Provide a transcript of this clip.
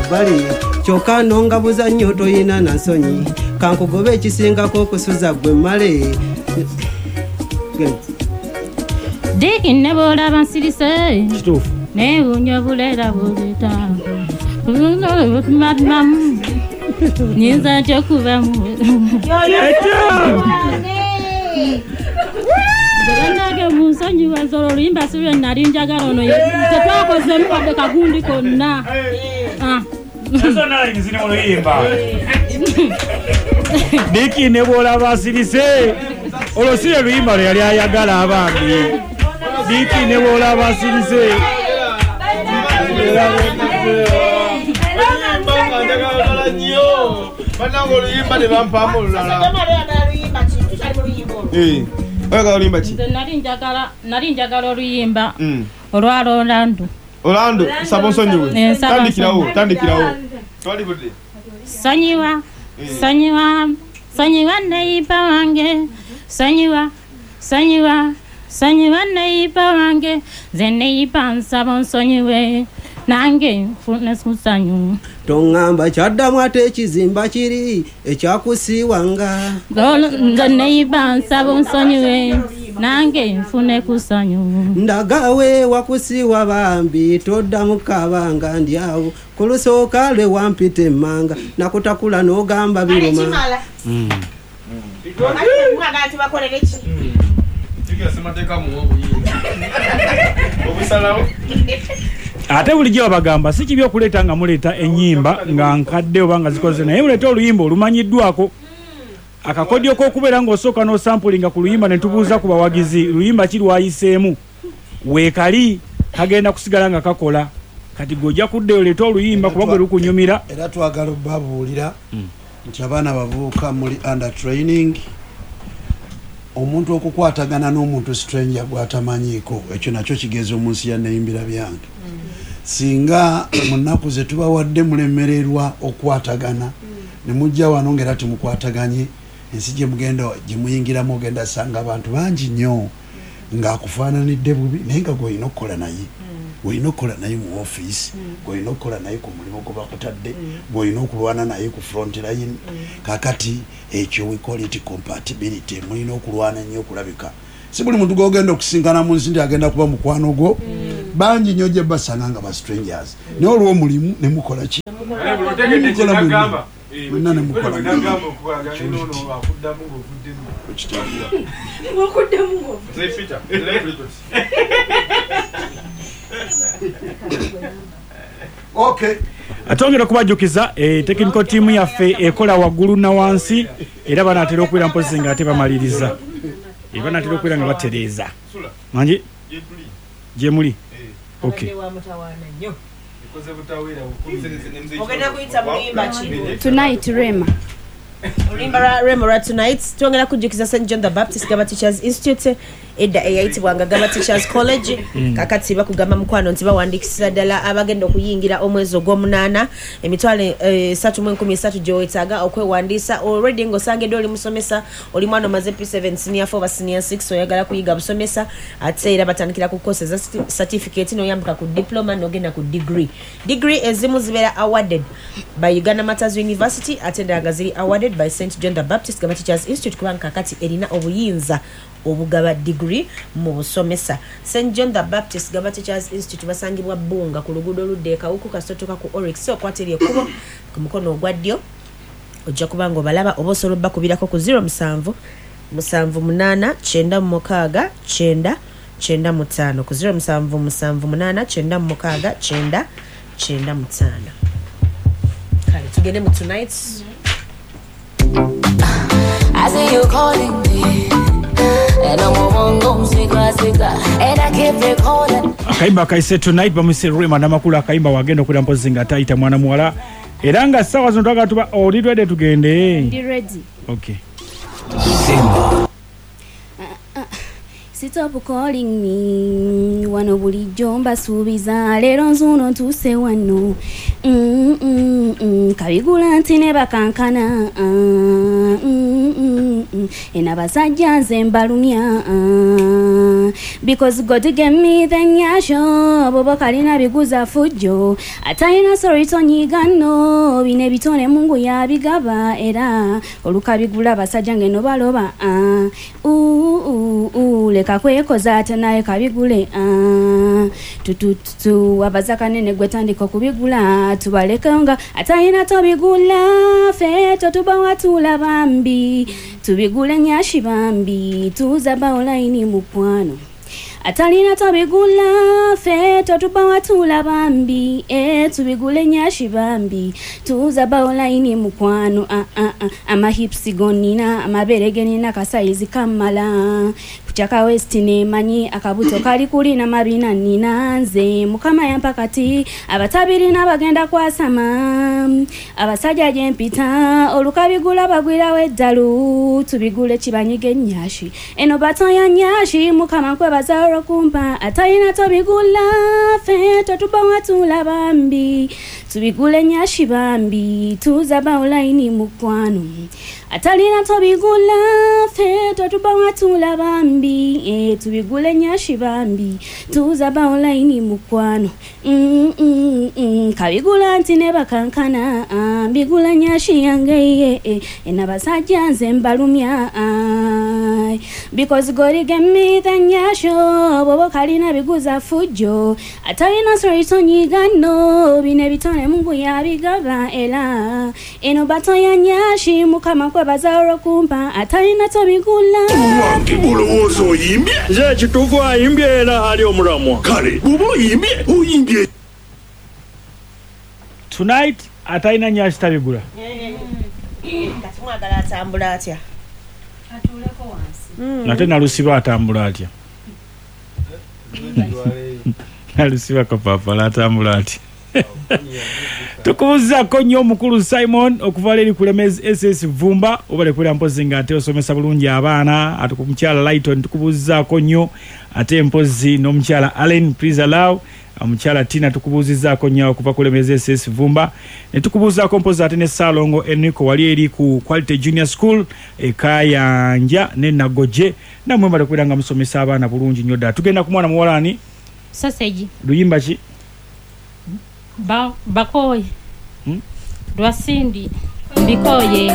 mabbali kyokka nonga buzannyo toyina na nsonyi kankugoba ekisingako okusuza gwe male Diki ne boolaba nsirise neewuunya buleera buleeta nyinza ntya okubamu Nage munsonyi wazolo limba siwe nali njagala ono tetwakoze mukadde kagundi konna Sasa nali nzini mu luyimba Diki ne boolaba nsirise olosire luyimba yali ayagala abambi Diki ne boolaba nsirise Banango luyimba ne bampamu lulala. Oyagala oluyimba ki? Nali njagala oluyimba olwa Orlando. Orlando, sabonsonyiwe. Tandikirawo. Twali budde. Sanyiwa neiba wange. Sanyiwa neiba wange. Zeneiba nsabonsonyiwe. Nange nfune kusanyu tongamba kyaddamu ate ekizimba kiri ekyakusiiwanga nze neiba nsaba onsonyiwe nange nfune kusanyu ndagawe wakusiiwa bambi toddamu kabanga ndyawo ku lusooka lwe wampita emmanga nakutakula n'ogamba biruma Ate bulijjo bagamba si kibi okuleeta nga muleeta ennyimba nga nkadde oba nga zikoze naye muleeta oluyimba olumanyiddwako akakodyo k'okubeera ng'osooka n'osampulinga ku luyimba ne tubuuza ku bawagizi luyimba ki lwayiseemu weekali kagenda kusigala nga kakola kati gojja kuddeyo leeta oluyimba kuba gwe lukunyumira era twagala obbabuulira nti abaana bavubuka muli under training omuntu okukwatagana n'omuntu stranger gwatamanyiiko ekyo nakyo kigezo mu nsi ya neyimbira byange singa mu nnaku ze tubawadde mulemererwa okwatagana ne mujja wano ngera timukwataganye ensi gye mugenda gye muyingiramu ogenda sanga abantu bangi nnyo ng'akufaananidde bubi naye nga gw'olina okukola naye gw'olina okukola naye mu ofiisi gw'olina okukola naye ku mulimu gwe bakutadde gw'olina okulwana naye ku front line kakati ekyo we call it compatibility mulina okulwana nnyo okulabika si buli muntu gw'ogenda okusinkana mu nsi nti agenda kuba mukwano gwo bangi nnyo gye basanga nga ba strangers naye olw'omulimu ne mukola ki mwenna ne mukola okay atongera kubajjukiza technical team yaffe ekola waggulu na wansi era banaatera okubeera mpozi nga ate bamaliriza banaatera okubeera nga batereeza manji gye muli okay Tonight Rema Rema tonight twongera kujjukiza St John the Baptist Gaba Teachers Institute edda eyayitibwanga Gaba Teachers College kakati bakugamba mukwano nti bawandikisa ddala abagenda okuyingira omwezi ogw'omunaana emitwalo 313 gy'owetaaga okwewandiisa already ng'osangedde oli musomesa oli mwana omaze P7 senior 4 senior 6 oyagala kuyiga busomesa ate era batandikira ku courses za certificate n'oyambuka ku diploma n'ogenda ku degree ezimu zibeera awarded by Uganda Matters University ate endala ziri awarded by St John the Baptist Gaba Teachers Institute kubanga kakati erina obuyinza obugaba degree mu busomesa. St John the Baptist Gaba Teachers Institute basangibwa Bunga ku luguudo oludde Kawuku kasotoka ku Oryx okwateri ekkubo ku mukono ogwa ddyo ojja kubanga obalaba oba osobola bakubirako ku 07 78 9 9 95 ku 07 78 9 95 kale tugende mu tonight. I see you calling me and I'm on and I keep recording. Akaimba kaise tonight bamise Rema namakulu akaimba wagenda kula mpozi nga taita mwana muwala era nga sawa zino twaga tuba oli twede tugende ndi ready okay Simba Stop calling me wano bulijjo mbasuubiza leero nzuno ntuse wano kabigula nti ne bakankana ena basajja nze mbalumya because God gave me the nyasho bobo kalina biguza fujjo atayina sorry tonyigano bine bitone Mungu yabigaba era olukabigula basajja ngeno baloba leka kwekoza ate naye kabigule tututu abazaka nene gwetandika kubigula tubalekenga atayina tobigula fe totuba watula bambi tubigule nyashi bambi tuzaba online mukwano atalina tobigula fe totuba watula bambi tubigule nyashi bambi tuzaba online mukwano ama hips gonina amabere genina kasaizi kamala kuchaka west ne manyi akabuto kali kulina mabina ninanze mukama yampakati abatabiri nabagenda kwasama abasajja jempita olukabigula bagwira weddalu tubigule kibanyige nyashi eno bataya nyashi mukama kwe bazaro kumpa atayina tobigula fe totuba watula bambi tubigule nyashi bambi tuzaba online mukwano atalina tobigula fe totuba watula bambi tubigule nyashi bambi tuzaba online mukwano kabigula nti ne bakankana bigula nyashi yange ena basajja nze mbalumya because God gave me the nyasho bobo kalina biguza fujjo atalina sorry tonyigano bine bitone Mungu yabigaba era eno bato ya nyashi mukama kwe bazaro kumpa atalina tobigula Kibulowozo yimbye nze kituufu ayimbye era ali omulamwa kale bubo yimbye uyimbye tonight atalina nyashi tabigula katumwagala atambula atya atuleko wansi ate nalusiba atambula atya nalusiba kapapala atambula atya tukubuzaako nnyo omukulu Simon okuvala eri kulemezi SS Vumba obale kulya mpozi nga ate osomesa bulungi abaana ate omukyala Lighton tukubuzaako nnyo ate mpozi n'omukyala Allen please allow omukyala Tina tukubuzizaako nnyo okuva kulemezi SS Vumba ne tukubuzaako mpozi ate ne Salongo Enrico wali eri ku Quality Junior School ekayanja ne Nagoje namwe mbale kulya nga musomesa abaana bulungi nnyo ddala tugenda ku mwana muwalani sausage luyimba ki bakoye lwasindi bikoye